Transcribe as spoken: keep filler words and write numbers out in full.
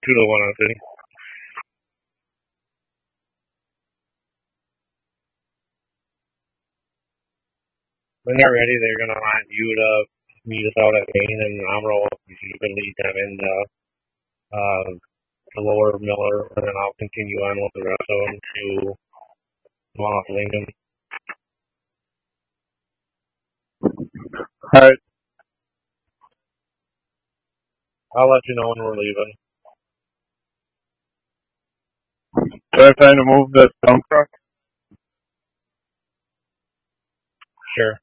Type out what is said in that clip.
Two to one on City. When they're ready, they're gonna want you to meet us out at Maine and Amro. You can lead them in the, uh, the lower Miller, and then I'll continue on with the rest of them to one off Lincoln. All right. I'll let you know when we're leaving. Do I have time to move the dump truck? Sure.